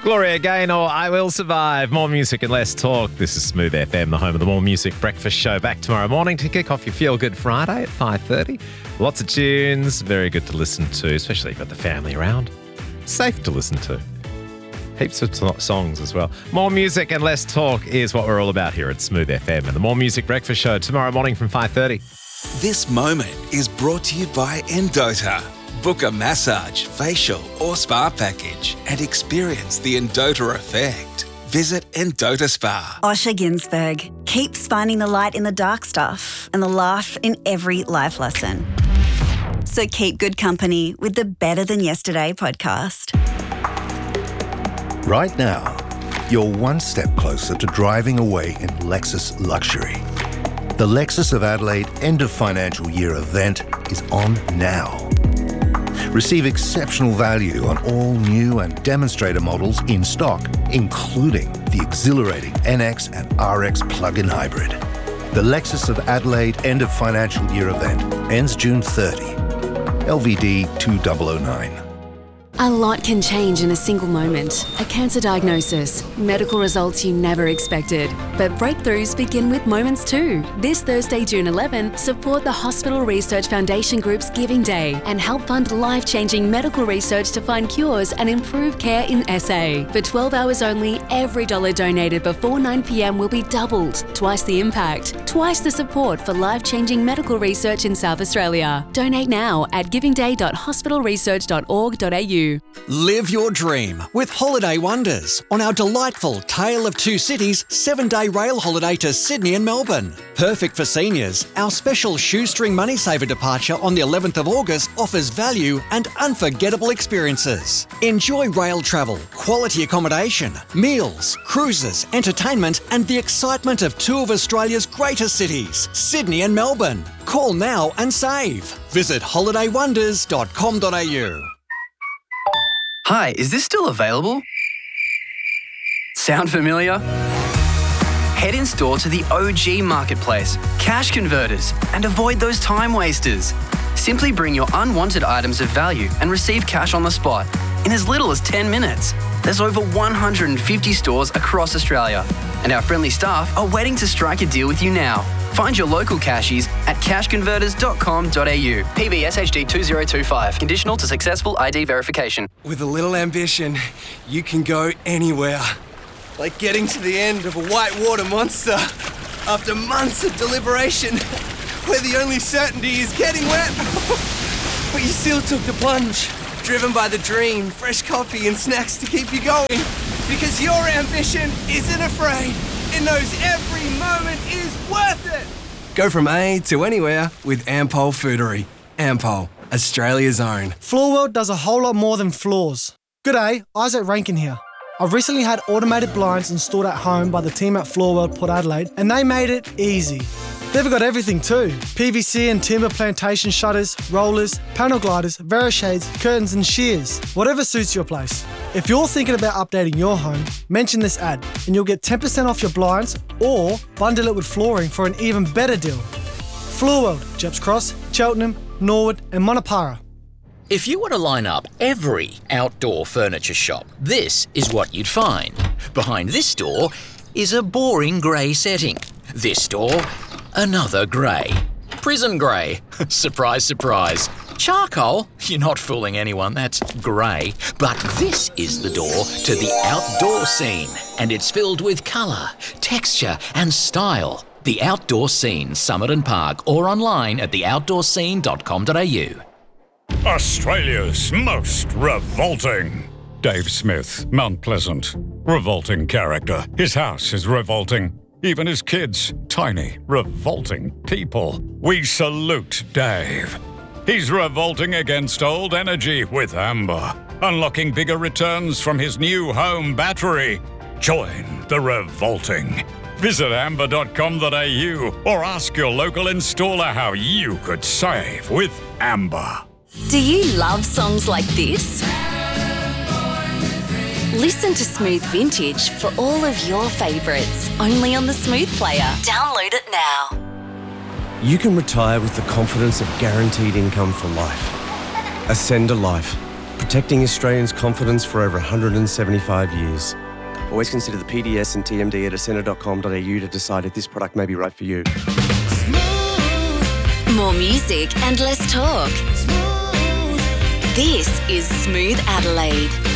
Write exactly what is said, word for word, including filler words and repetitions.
Gloria Gaynor, I Will Survive. More music and less talk. This is Smooth F M, the home of the More Music Breakfast Show. Back tomorrow morning to kick off your Feel Good Friday at five thirty. Lots of tunes, very good to listen to, especially if you've got the family around. Safe to listen to. Heaps of t- songs as well. More music and less talk is what we're all about here at Smooth F M and the More Music Breakfast Show tomorrow morning from five thirty. This moment is brought to you by Endota. Book a massage, facial or spa package and experience the Endota effect. Visit Endota Spa. Osher Ginsberg keeps finding the light in the dark stuff and the laugh in every life lesson. So keep good company with the Better Than Yesterday podcast. Right now, you're one step closer to driving away in Lexus luxury. The Lexus of Adelaide end of financial year event is on now. Receive exceptional value on all new and demonstrator models in stock, including the exhilarating N X and R X plug-in hybrid. The Lexus of Adelaide end of financial year event ends June thirtieth. L V D two thousand nine. A lot can change in a single moment. A cancer diagnosis, medical results you never expected. But breakthroughs begin with moments too. This Thursday, June eleventh, support the Hospital Research Foundation Group's Giving Day and help fund life-changing medical research to find cures and improve care in S A. For twelve hours only, every dollar donated before nine p.m. will be doubled. Twice the impact, twice the support for life-changing medical research in South Australia. Donate now at giving day dot hospital research dot org dot a u. Live your dream with Holiday Wonders on our delightful Tale of Two Cities seven-day rail holiday to Sydney and Melbourne. Perfect for seniors, our special shoestring money saver departure on the eleventh of August offers value and unforgettable experiences. Enjoy rail travel, quality accommodation, meals, cruises, entertainment and the excitement of two of Australia's greatest cities, Sydney and Melbourne. Call now and save. Visit holiday wonders dot com dot a u. Hi, is this still available? Sound familiar? Head in store to the O G Marketplace, Cash Converters, and avoid those time wasters. Simply bring your unwanted items of value and receive cash on the spot in as little as ten minutes. There's over one hundred fifty stores across Australia, and our friendly staff are waiting to strike a deal with you now. Find your local cashies at cash converters dot com dot a u. P B S H D two zero two five. Conditional to successful I D verification. With a little ambition, you can go anywhere. Like getting to the end of a whitewater monster after months of deliberation, where the only certainty is getting wet. But you still took the plunge, driven by the dream, fresh coffee and snacks to keep you going. Because your ambition isn't afraid. It knows every moment is worth it. Go from A to anywhere with Ampol Foodery. Ampol, Australia's own. Floorworld does a whole lot more than floors. G'day, Isaac Rankin here. I've recently had automated blinds installed at home by the team at Floorworld Port Adelaide, and they made it easy. They've got everything too. P V C and timber plantation shutters, rollers, panel gliders, Verishades, curtains and shears. Whatever suits your place. If you're thinking about updating your home, mention this ad and you'll get ten percent off your blinds or bundle it with flooring for an even better deal. Floorworld, Jeps Cross, Cheltenham, Norwood and Monopara. If you were to line up every outdoor furniture shop, this is what you'd find. Behind this door is a boring grey setting. This door, another grey. Prison grey. Surprise, surprise. Charcoal? You're not fooling anyone, that's grey. But this is the door to the outdoor scene, and it's filled with colour, texture and style. The Outdoor Scene, Summit and Park, or online at the outdoor scene dot com dot a u. Australia's most revolting. Dave Smith, Mount Pleasant. Revolting character. His house is revolting. Even his kids, tiny, revolting people. We salute Dave. He's revolting against old energy with Amber, unlocking bigger returns from his new home battery. Join the revolting. Visit amber dot com dot a u or ask your local installer how you could save with Amber. Do you love songs like this? Listen to Smooth Vintage for all of your favourites, only on the Smooth Player. Download it now. You can retire with the confidence of guaranteed income for life. Ascend a Life. Protecting Australians' confidence for over one hundred seventy-five years. Always consider the P D S and T M D at ascender dot com dot a u to decide if this product may be right for you. More music and less talk. This is Smooth Adelaide.